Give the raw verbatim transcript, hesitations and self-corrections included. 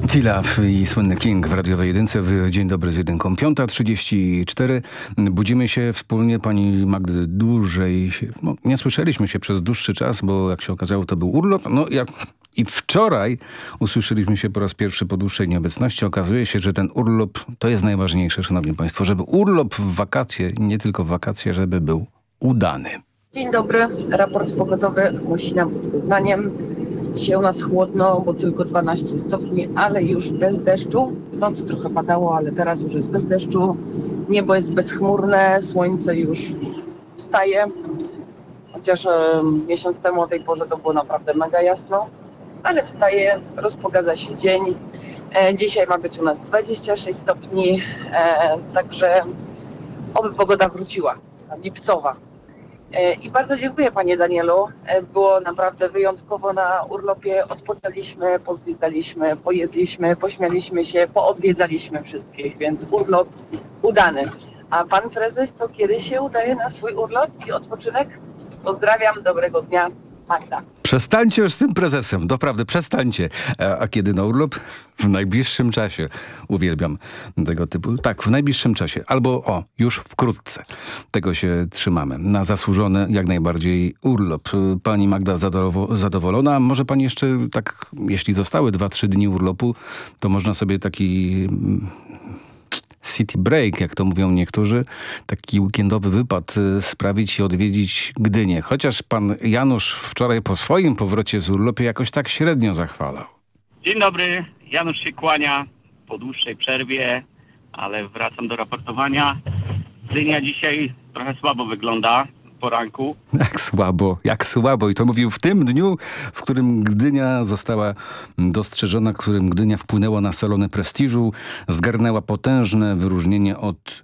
T-Love i słynny King w radiowej jedynce. W Dzień dobry z jedynką. Piąta trzydzieści cztery. Budzimy się wspólnie. Pani Magdy dłużej się, no, nie słyszeliśmy się przez dłuższy czas, bo jak się okazało, to był urlop. No jak i wczoraj usłyszeliśmy się po raz pierwszy po dłuższej nieobecności. Okazuje się, że ten urlop to jest najważniejsze, szanowni państwo, żeby urlop w wakacje, nie tylko w wakacje, żeby był udany. Dzień dobry, raport pogodowy Mosina pod Poznaniem. Dzisiaj u nas chłodno, bo tylko dwanaście stopni, ale już bez deszczu. W nocy trochę padało, ale teraz już jest bez deszczu. Niebo jest bezchmurne, słońce już wstaje. Chociaż e, miesiąc temu o tej porze to było naprawdę mega jasno. Ale wstaje, rozpogadza się dzień. E, dzisiaj ma być u nas dwadzieścia sześć stopni, e, także oby pogoda wróciła, lipcowa. I bardzo dziękuję Panie Danielu. Było naprawdę wyjątkowo na urlopie. Odpoczęliśmy, pozwiedzaliśmy, pojedliśmy, pośmialiśmy się, poodwiedzaliśmy wszystkich, więc urlop udany. A Pan Prezes to kiedy się udaje na swój urlop i odpoczynek? Pozdrawiam, dobrego dnia, Magda. Przestańcie już z tym prezesem, doprawdy przestańcie. A, a kiedy na urlop? W najbliższym czasie. Uwielbiam tego typu. Tak, w najbliższym czasie. Albo o, już wkrótce. Tego się trzymamy. Na zasłużony jak najbardziej urlop. Pani Magda zadowo- zadowolona. Może pani jeszcze tak, jeśli zostały dwa, trzy dni urlopu, to można sobie taki city break, jak to mówią niektórzy, taki weekendowy wypad y, sprawić i odwiedzić Gdynię. Chociaż pan Janusz wczoraj po swoim powrocie z urlopu jakoś tak średnio zachwalał. Dzień dobry, Janusz się kłania po dłuższej przerwie, ale wracam do raportowania. Gdynia dzisiaj trochę słabo wygląda po ranku. Jak słabo, jak słabo. I to mówił w tym dniu, w którym Gdynia została dostrzeżona, w którym Gdynia wpłynęła na salony prestiżu, zgarnęła potężne wyróżnienie od